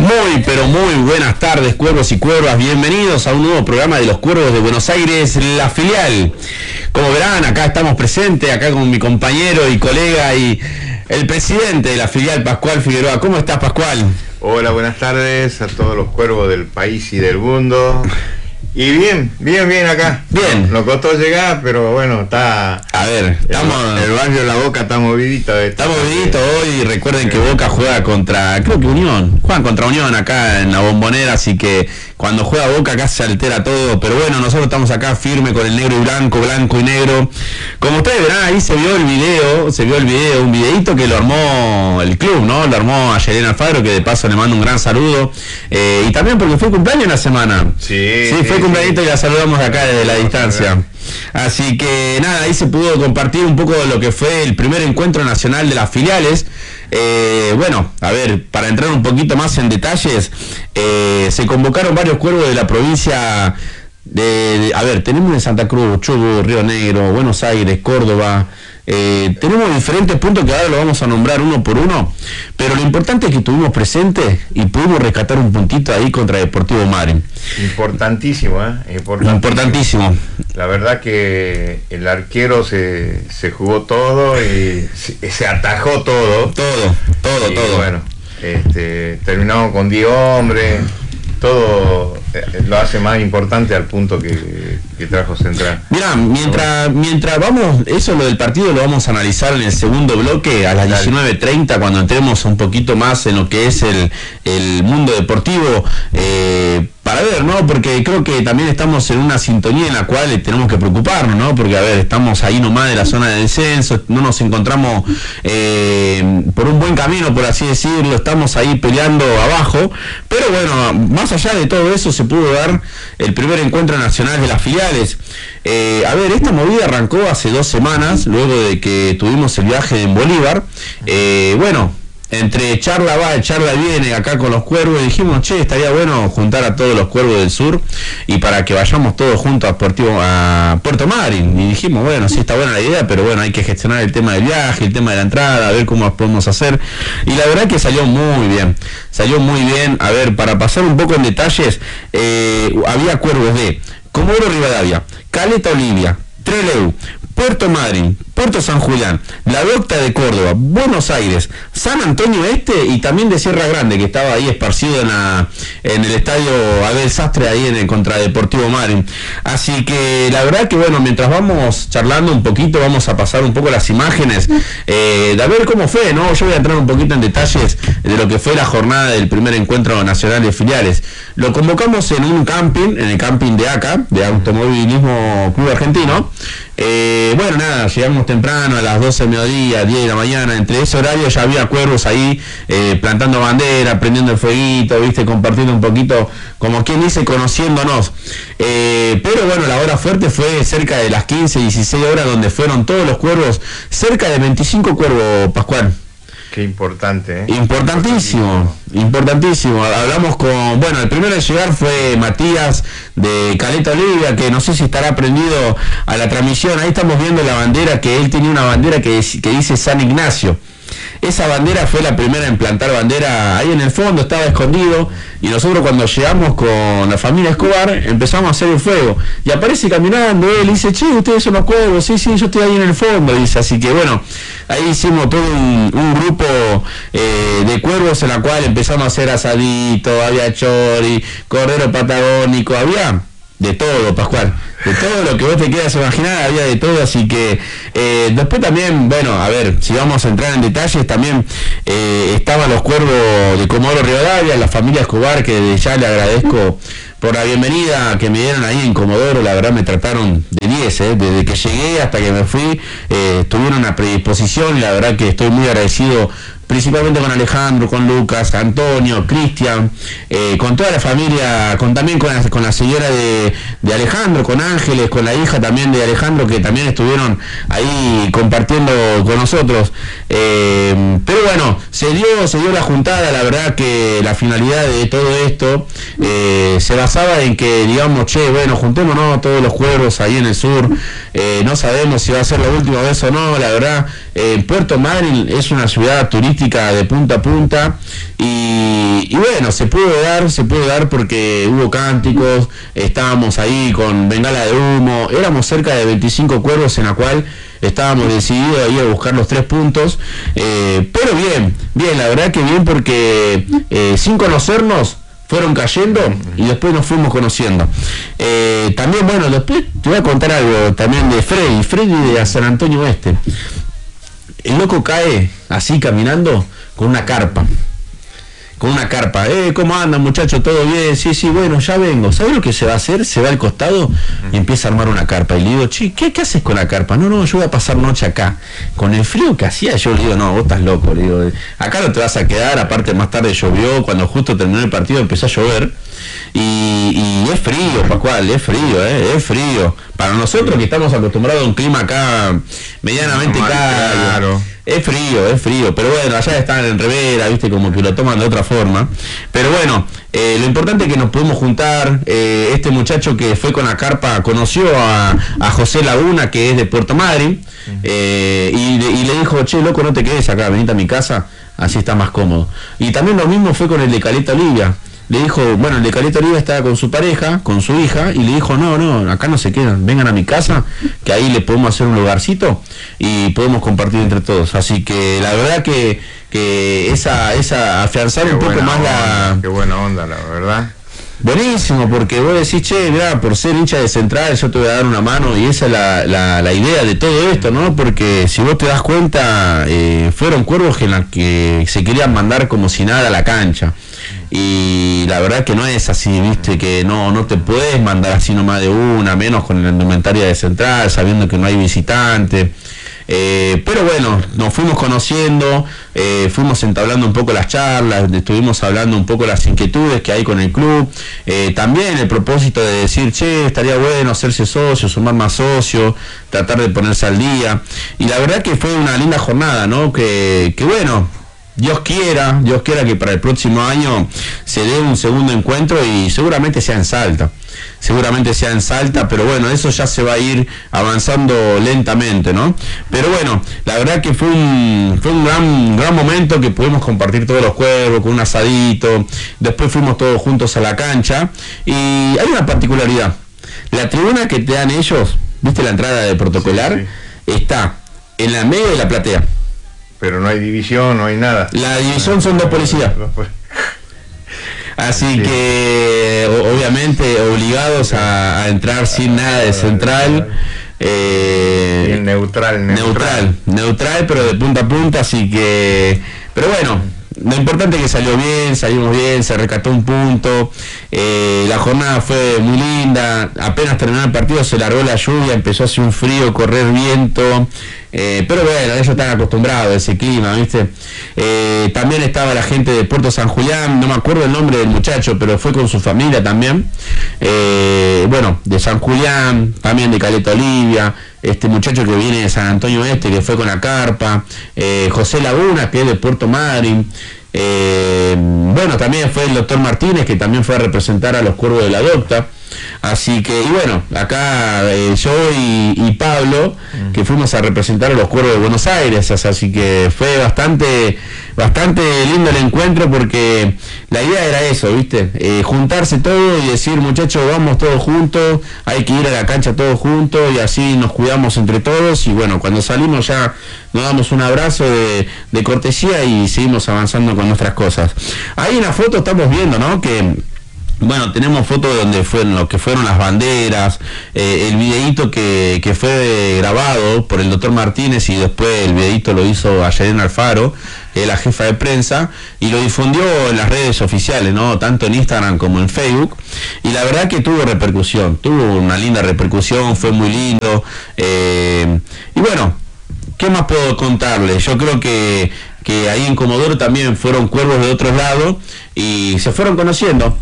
Muy, pero muy buenas tardes, cuervos y cuervas. Bienvenidos a un nuevo programa de los Cuervos de Buenos Aires, la filial. Como verán, acá estamos presentes, acá con mi compañero y colega y el presidente de la filial, Pascual Figueroa. ¿Cómo estás, Pascual? Hola, buenas tardes a todos los cuervos del país y del mundo. Y bien acá. Bien. Nos costó llegar, pero bueno, está... A ver, estamos... El barrio de La Boca está movidito. Estamos moviditos hoy. Recuerden que Boca juega contra, creo que Unión. Juegan contra Unión acá en la Bombonera, así que cuando juega Boca acá se altera todo. Pero bueno, nosotros estamos acá firme con el negro y blanco, blanco y negro. Como ustedes verán, ahí se vio el video, un videito que lo armó el club, ¿no? Lo armó a Yelena Alfaro, que de paso le mando un gran saludo. Y también porque fue cumpleaños en la semana. Sí, fue cumpleañito y la saludamos de acá desde la distancia. Así que nada, ahí se pudo compartir un poco de lo que fue el primer encuentro nacional de las filiales. Bueno, a ver, para entrar un poquito más en detalles, se convocaron varios cuervos de la provincia a ver, tenemos en Santa Cruz, Chubut, Río Negro, Buenos Aires, Córdoba. Tenemos diferentes puntos que ahora lo vamos a nombrar uno por uno, pero lo importante es que estuvimos presentes y pudimos rescatar un puntito ahí contra Deportivo Madryn. Importantísimo, Importantísimo. La verdad que el arquero se jugó todo y se atajó todo. Todo. Bueno, terminamos con 10 hombres. Todo lo hace más importante al punto que trajo Central. Mirá, mientras vamos, eso lo del partido lo vamos a analizar en el segundo bloque a las 19:30, cuando entremos un poquito más en lo que es el mundo deportivo, para ver, ¿no? Porque creo que también estamos en una sintonía en la cual tenemos que preocuparnos, ¿no? Porque, a ver, estamos ahí nomás de la zona de descenso, no nos encontramos por un buen camino, por así decirlo, estamos ahí peleando abajo, pero bueno, más allá de todo eso se pudo dar el primer encuentro nacional de las filiales. A ver, esta movida arrancó hace 2 semanas, luego de que tuvimos el viaje en Bolívar. Bueno, entre charla va, charla viene acá con los cuervos, y dijimos, che, estaría bueno juntar a todos los cuervos del sur y para que vayamos todos juntos a Puerto Madryn. Y dijimos, bueno, sí, está buena la idea, pero bueno, hay que gestionar el tema del viaje, el tema de la entrada, a ver cómo podemos hacer. Y la verdad que salió muy bien. A ver, para pasar un poco en detalles, había cuervos de Comodoro Rivadavia, Caleta Olivia, Trelew, Puerto Madryn, Puerto San Julián, La Docta de Córdoba, Buenos Aires, San Antonio Este y también de Sierra Grande, que estaba ahí esparcido en el estadio Abel Sastre, ahí en el contra Deportivo Madryn. Así que la verdad que bueno, mientras vamos charlando un poquito, vamos a pasar un poco las imágenes de a ver cómo fue, ¿no? Yo voy a entrar un poquito en detalles de lo que fue la jornada del primer encuentro nacional de filiales. Lo convocamos en un camping, en el camping de ACA, de Automovilismo Club Argentino. Bueno, nada, llegamos temprano a las 12 del mediodía, 10 de la mañana. Entre ese horario ya había cuervos ahí plantando bandera, prendiendo el fueguito, viste, compartiendo un poquito, como quien dice, conociéndonos. Pero bueno, la hora fuerte fue cerca de las 15, 16 horas, donde fueron todos los cuervos, cerca de 25 cuervos, Pascual. Qué importante, Importantísimo. Hablamos con, bueno, el primero en llegar fue Matías de Caleta Olivia, que no sé si estará prendido a la transmisión. Ahí estamos viendo la bandera, que él tenía una bandera que dice San Ignacio. Esa bandera fue la primera en plantar bandera ahí en el fondo, estaba escondido, y nosotros cuando llegamos con la familia Escobar empezamos a hacer el fuego, y aparece caminando él y dice, che, ustedes son los cuervos, sí, yo estoy ahí en el fondo, dice. Así que bueno, ahí hicimos todo un grupo de cuervos en la cual empezamos a hacer asadito, había chori, cordero patagónico, había de todo, Pascual, de todo lo que vos te quieras imaginar, había de todo. Así que después también, bueno, a ver, si vamos a entrar en detalles, también estaban los cuervos de Comodoro Rivadavia, la familia Escobar, que desde ya le agradezco por la bienvenida que me dieron ahí en Comodoro. La verdad me trataron de 10, desde que llegué hasta que me fui, tuvieron una predisposición, y la verdad que estoy muy agradecido, principalmente con Alejandro, con Lucas, Antonio, Cristian, con toda la familia, también con la señora de Alejandro, con Ángeles, con la hija también de Alejandro, que también estuvieron ahí compartiendo con nosotros. Pero bueno, se dio la juntada. La verdad que la finalidad de todo esto se basaba en que, digamos, che, bueno, juntémonos todos los cuervos ahí en el sur. No sabemos si va a ser la última vez o no, la verdad. Puerto Madryn es una ciudad turística de punta a punta, y Y bueno, se pudo dar porque hubo cánticos, estábamos ahí con bengala de humo, éramos cerca de 25 cuervos en la cual estábamos decididos ahí a buscar los 3 puntos, pero bien, la verdad que bien porque sin conocernos fueron cayendo y después nos fuimos conociendo. También, bueno, después te voy a contar algo también de Freddy de San Antonio Oeste. El loco cae así caminando con una carpa. ¿Cómo andan, muchachos? ¿Todo bien? Sí, bueno, ya vengo. ¿Sabes lo que se va a hacer? Se va al costado y empieza a armar una carpa. Y le digo, che, ¿qué haces con la carpa? No, yo voy a pasar noche acá. Con el frío que hacía, yo le digo, no, vos estás loco. Le digo, acá no te vas a quedar. Aparte, más tarde llovió. Cuando justo terminó el partido empezó a llover. Y es frío, Pascual, es frío. Para nosotros que estamos acostumbrados a un clima acá medianamente cálido. Es frío, pero bueno, allá están en revera, viste, como que lo toman de otra forma. Pero bueno, lo importante es que nos pudimos juntar. Este muchacho que fue con la carpa conoció a José Laguna, que es de Puerto Madryn, y le dijo, che, loco, no te quedes acá, venite a mi casa, así está más cómodo. Y también lo mismo fue con el de Caleta Olivia. Le dijo, bueno, el de Caleta Olivia estaba con su pareja, con su hija, y le dijo, no, acá no se quedan, vengan a mi casa, que ahí le podemos hacer un lugarcito y podemos compartir entre todos. Así que la verdad que esa afianzar un poco más la... Qué buena onda, la verdad. Buenísimo, porque vos decís, che, mirá, por ser hincha de Central yo te voy a dar una mano, y esa es la idea de todo esto, ¿no? Porque si vos te das cuenta, fueron cuervos en la que se querían mandar como si nada a la cancha. Y la verdad que no es así, viste, que no te puedes mandar así nomás de una, menos con la indumentaria de Central, sabiendo que no hay visitante. Pero bueno, nos fuimos conociendo, fuimos entablando un poco las charlas, estuvimos hablando un poco de las inquietudes que hay con el club, también el propósito de decir, che, estaría bueno hacerse socio, sumar más socios, tratar de ponerse al día. Y la verdad que fue una linda jornada, ¿no? Que bueno, Dios quiera que para el próximo año se dé un segundo encuentro y seguramente sea en Salta, pero bueno, eso ya se va a ir avanzando lentamente, ¿no? Pero bueno, la verdad que fue un gran momento que pudimos compartir todos los cuervos con un asadito, después fuimos todos juntos a la cancha y hay una particularidad, la tribuna que te dan ellos, ¿viste la entrada de protocolar? Sí. Está en la medio de la platea. Pero no hay división, no hay nada. La división son 2 policías. Así que obviamente obligados a entrar sin nada de Central. Neutral, pero de punta a punta, así que... Pero bueno, lo importante es que salimos bien, se rescató un punto, la jornada fue muy linda, apenas terminó el partido se largó la lluvia, empezó a hacer un frío, correr viento, pero bueno, ellos están acostumbrados a ese clima, ¿viste? También estaba la gente de Puerto San Julián, no me acuerdo el nombre del muchacho, pero fue con su familia también, bueno, de San Julián, también de Caleta Olivia, este muchacho que viene de San Antonio Oeste, que fue con la carpa, José Laguna, que es de Puerto Madryn, bueno, también fue el doctor Martínez, que también fue a representar a los cuervos de la Docta. Así que, y bueno, acá yo y Pablo, que fuimos a representar a los cuervos de Buenos Aires, así que fue bastante lindo el encuentro, porque la idea era eso, ¿viste? Juntarse todo y decir, muchachos, vamos todos juntos, hay que ir a la cancha todos juntos y así nos cuidamos entre todos, y bueno, cuando salimos ya nos damos un abrazo de cortesía y seguimos avanzando con nuestras cosas. Ahí en la foto estamos viendo, ¿no? Que bueno, tenemos fotos donde fueron lo que fueron las banderas, el videíto que fue grabado por el doctor Martínez, y después el videíto lo hizo Ayarén Alfaro, que es la jefa de prensa, y lo difundió en las redes oficiales, ¿no? Tanto en Instagram como en Facebook, y la verdad que tuvo una linda repercusión, fue muy lindo, y bueno, ¿qué más puedo contarles? Yo creo que ahí en Comodoro también fueron cuervos de otros lados y se fueron conociendo,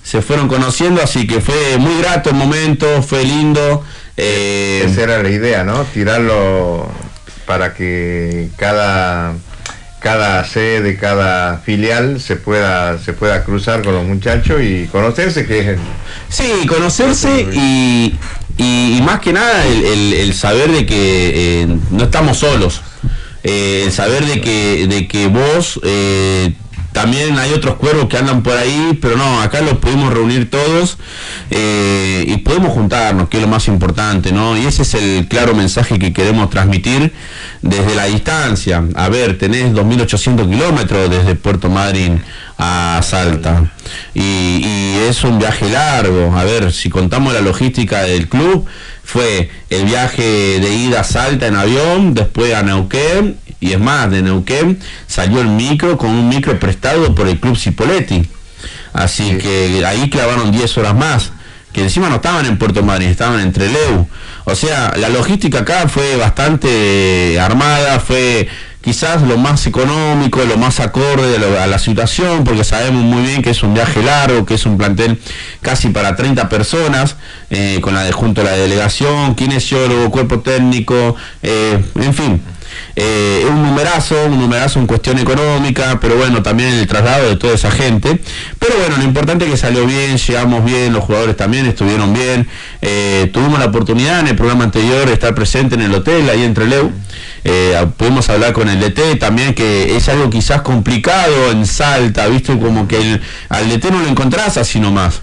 así que fue muy grato el momento, fue lindo. Esa era la idea, ¿no? Tirarlo para que cada sede, cada filial se pueda cruzar con los muchachos y conocerse, que es conocerse y más que nada el saber de que no estamos solos, el saber de que vos también hay otros cuervos que andan por ahí, pero no, acá los pudimos reunir todos y podemos juntarnos, que es lo más importante, ¿no? Y ese es el claro mensaje que queremos transmitir desde la distancia. A ver, tenés 2.800 kilómetros desde Puerto Madryn a Salta y es un viaje largo. A ver, si contamos la logística del club, fue el viaje de ida a Salta en avión, después a Neuquén, y es más, de Neuquén salió el micro con un micro prestado por el Club Cipolletti, así que ahí clavaron 10 horas más, que encima no estaban en Puerto Madryn, estaban en Trelew. O sea, la logística acá fue bastante armada, fue quizás lo más económico, lo más acorde a la situación, porque sabemos muy bien que es un viaje largo, que es un plantel casi para 30 personas, junto a la delegación, kinesiólogo, cuerpo técnico, en fin. Un numerazo en cuestión económica, pero bueno, también el traslado de toda esa gente. Pero bueno, lo importante es que salió bien, llegamos bien, los jugadores también estuvieron bien. Tuvimos la oportunidad en el programa anterior de estar presente en el hotel ahí en Trelew. Pudimos hablar con el DT también, que es algo quizás complicado en Salta, viste, como que al DT no lo encontrás así nomás.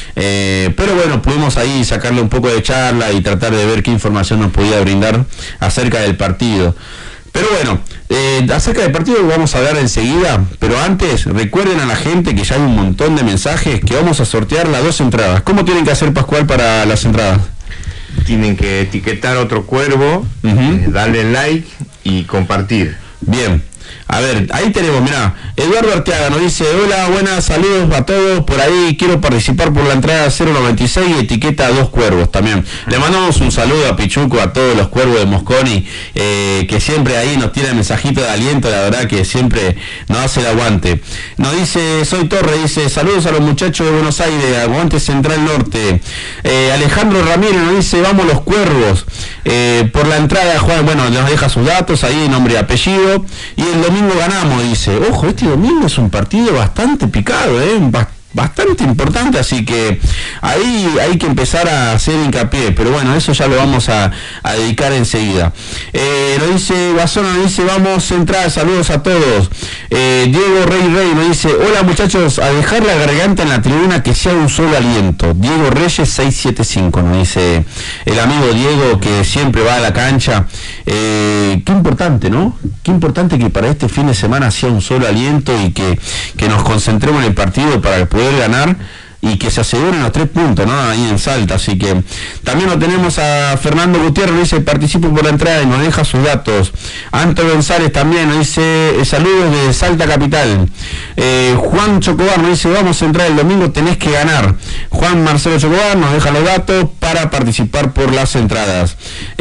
Pero bueno, pudimos ahí sacarle un poco de charla y tratar de ver qué información nos podía brindar acerca del partido. Pero bueno, acerca del partido vamos a hablar enseguida, pero antes recuerden a la gente que ya hay un montón de mensajes que vamos a sortear las 2 entradas. ¿Cómo tienen que hacer, Pascual, para las entradas? Tienen que etiquetar otro cuervo, darle like y compartir. Bien. A ver, ahí tenemos, mirá, Eduardo Arteaga nos dice: hola, buenas, saludos a todos, por ahí quiero participar por la entrada 096 y etiqueta a 2 cuervos también. Le mandamos un saludo a Pichuco, a todos los cuervos de Mosconi, que siempre ahí nos tiran mensajito de aliento, la verdad que siempre nos hace el aguante. Nos dice, Soy Torre, dice: saludos a los muchachos de Buenos Aires, aguante Central Norte. Alejandro Ramírez nos dice: vamos los cuervos. Por la entrada, Juan, bueno, nos deja sus datos ahí, nombre y apellido, y el domingo ganamos, dice. Ojo, este domingo es un partido bastante picado, bastante importante, así que ahí hay que empezar a hacer hincapié, pero bueno, eso ya lo vamos a dedicar enseguida. Nos dice Guasón, nos dice: vamos Central, saludos a todos. Diego Rey nos dice: hola muchachos, a dejar la garganta en la tribuna, que sea un solo aliento. Diego Reyes 675, nos dice el amigo Diego, que siempre va a la cancha. Qué importante, ¿no? Qué importante que para este fin de semana sea un solo aliento y que nos concentremos en el partido para poder ganar y que se aseguren los 3 puntos, ¿no? Ahí en Salta. Así que también lo tenemos a Fernando Gutiérrez, dice: participo por la entrada, y nos deja sus datos. Anto González también nos dice: saludos de Salta Capital. Juan Chocobar nos dice: vamos a entrar el domingo, tenés que ganar. Juan Marcelo Chocobar nos deja los datos para participar por las entradas.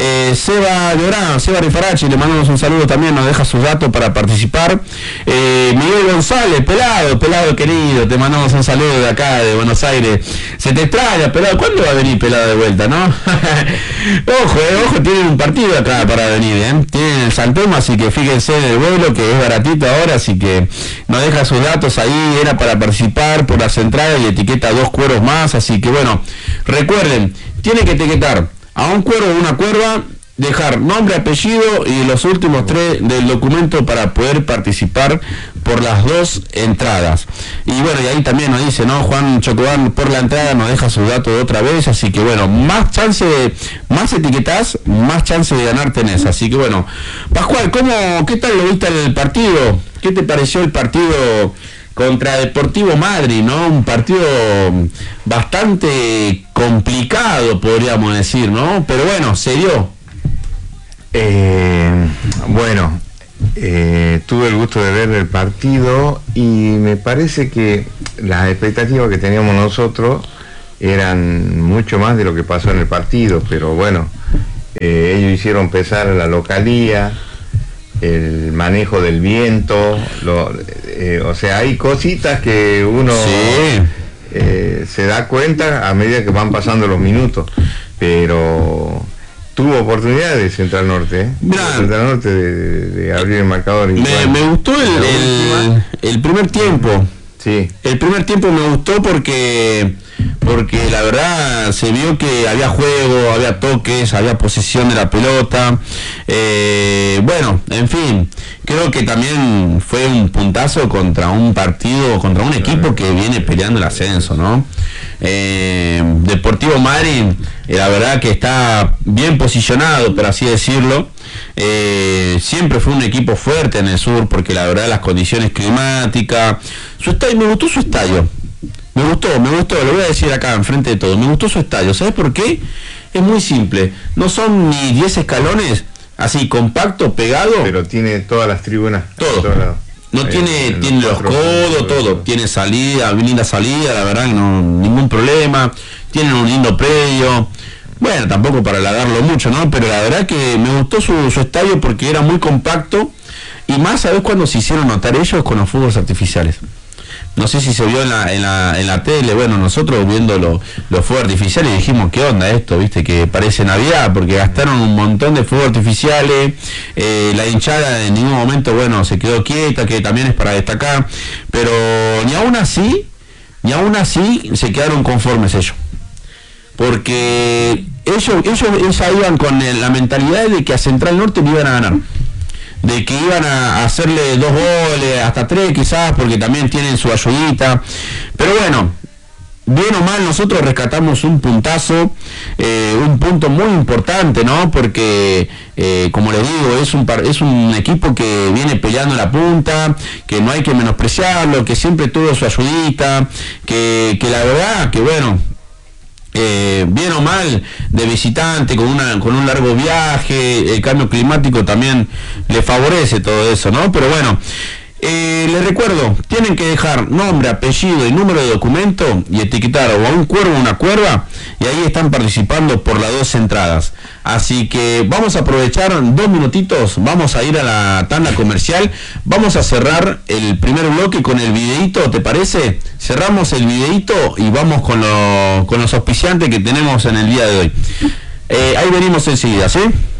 Seba Llorán, Seba Rifarachi, le mandamos un saludo también, nos deja sus datos para participar. Miguel González, pelado querido, te mandamos un saludo de acá, de Buenos Aires. Se te extraña, pelado. ¿Cuándo va a venir pelado de vuelta, no? Ojo, tienen un partido acá para venir, tienen el San Telmo, así que fíjense en el vuelo, que es baratito ahora, así que nos deja sus datos ahí, era para participar por las entradas y etiqueta 2 cuervos más, así que bueno, recuerden, tienen que etiquetar a un cuervo o una cuerva, dejar nombre, apellido y los últimos 3 del documento para poder participar por las 2 entradas. Y bueno, y ahí también nos dice, ¿no? Juan Chocobán, por la entrada nos deja sus datos otra vez, así que bueno, más etiquetás, más chance de ganar tenés. Así que bueno, Pascual, ¿qué tal lo viste el partido? ¿Qué te pareció el partido contra Deportivo Madryn, ¿no? Un partido bastante complicado, podríamos decir, ¿no? Pero bueno, se dio. Bueno, tuve el gusto de ver el partido y me parece que las expectativas que teníamos nosotros eran mucho más de lo que pasó en el partido, pero bueno, ellos hicieron pesar la localía, el manejo del viento, o sea, hay cositas que uno se da cuenta a medida que van pasando los minutos, pero tuvo oportunidades Central Norte, Central Norte de abrir el marcador. Me gustó el primer tiempo. Sí. El primer tiempo me gustó porque la verdad se vio que había juego, había toques, había posesión de la pelota. Bueno, en fin, creo que también fue un puntazo contra un partido, contra un equipo que viene peleando el ascenso, ¿no? Deportivo Madryn, la verdad que está bien posicionado, por así decirlo. Siempre fue un equipo fuerte en el sur, porque la verdad las condiciones climáticas, su estadio, me gustó su estadio. Me gustó, lo voy a decir acá enfrente de todo, me gustó su estadio. ¿Sabes por qué? Es muy simple, no son ni 10 escalones, así compacto, pegado. Pero tiene todas las tribunas. Todo. No tiene los codos, todo. Tiene salida, linda salida, la verdad que no, ningún problema. Tienen un lindo predio. Bueno, tampoco para halagarlo mucho, ¿no? Pero la verdad que me gustó su estadio porque era muy compacto. Y más, ¿sabes cuándo se hicieron notar ellos? Con los fuegos artificiales. No sé si se vio en la tele. Bueno, nosotros viendo los fuegos artificiales dijimos, ¿qué onda esto? Viste que parece Navidad, porque gastaron un montón de fuegos artificiales. La hinchada en ningún momento, bueno, se quedó quieta, que también es para destacar, pero ni aún así se quedaron conformes ellos, porque ellos iban con la mentalidad de que a Central Norte le iban a ganar, de que iban a hacerle 2 goles, hasta 3 quizás, porque también tienen su ayudita. Pero bueno, bien o mal, nosotros rescatamos un puntazo, un punto muy importante, ¿no? Porque, como les digo, es un equipo que viene peleando en la punta, que no hay que menospreciarlo, que siempre tuvo su ayudita, que la verdad, que bueno, bien o mal, de visitante, con un largo viaje, el cambio climático también le favorece todo eso, ¿no? Pero bueno, les recuerdo, tienen que dejar nombre, apellido y número de documento y etiquetar o a un cuervo o una cuerva, y ahí están participando por las 2 entradas. Así que vamos a aprovechar 2 minutitos, vamos a ir a la tanda comercial, vamos a cerrar el primer bloque con el videíto, ¿te parece? Cerramos el videíto y vamos con los auspiciantes que tenemos en el día de hoy. Ahí venimos enseguida, ¿sí?